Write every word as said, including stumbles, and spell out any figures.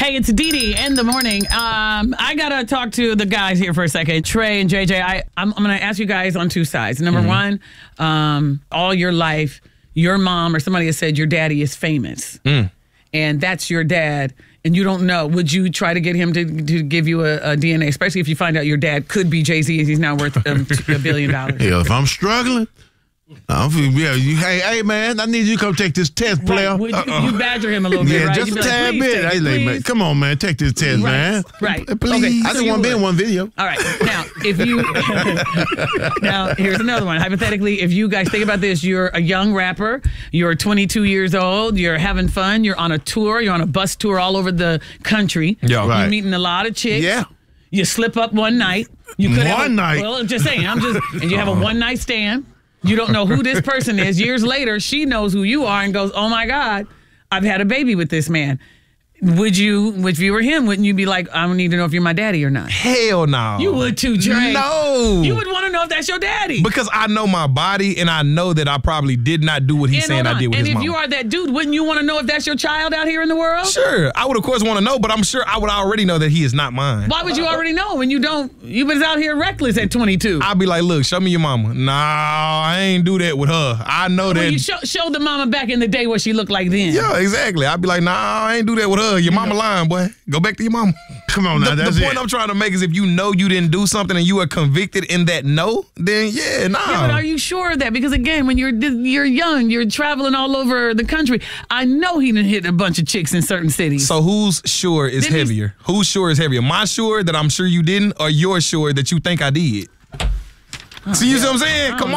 Hey, it's Dee Dee in the morning. Um, I got to talk to the guys here for a second. Trey and J J, I, I'm, I'm going to ask you guys on two sides. Number mm-hmm. one, um, all your life, your mom or somebody has said your daddy is famous. Mm. And that's your dad. And you don't know. Would you try to get him to, to give you a, a D N A, especially if you find out your dad could be Jay-Z and he's now worth um, a billion dollars? Yeah, if I'm struggling, I'm, yeah, you, hey, hey, man, I need you to come take this test, player. Right. Would you, uh-uh. you badger him a little bit, yeah, right? just You'd a be tad like, bit. Hey, like, man, come on, man, take this test, right. man. Right. Please. Okay. I So just want to be in one video. All right. Now, if you now here's another one. Hypothetically, if you guys think about this, you're a young rapper, you're twenty-two years old, you're having fun, you're on a tour, you're on a bus tour all over the country. Yeah, right. You're meeting a lot of chicks. Yeah. You slip up one night. You could one have a, night. Well, I'm just saying. I'm just and you have a one night stand. You don't know who this person is. Years later, she knows who you are and goes, "Oh my God, I've had a baby with this man." Would you, if you were him, wouldn't you be like, I don't need to know if you're my daddy or not? Hell no. You would too, Dre. No. You would want to know if that's your daddy. Because I know my body and I know that I probably did not do what he's and saying I did with and his mom. And if you are that dude, wouldn't you want to know if that's your child out here in the world? Sure. I would, of course, want to know, but I'm sure I would already know that he is not mine. Why would you already know when you don't? You was out here reckless at twenty-two. I'll be like, look, show me your mama. Nah, I ain't do that with her. I know well, that. You show, show the mama back in the day what she looked like then. Yeah, exactly. I'd be like, nah, I ain't do that with her. Your mama lying, boy. Go back to your mama. Come on now, the, that's The point it. I'm trying to make is if you know you didn't do something and you are convicted in that no, then yeah, nah. Yeah, but are you sure of that? Because again, when you're you're young, you're traveling all over the country. I know he done hit a bunch of chicks in certain cities. So who's sure is Didn't heavier? Who's sure is heavier? My sure that I'm sure you didn't, or your sure that you think I did? Oh, See, you yeah. see what I'm saying? Come on.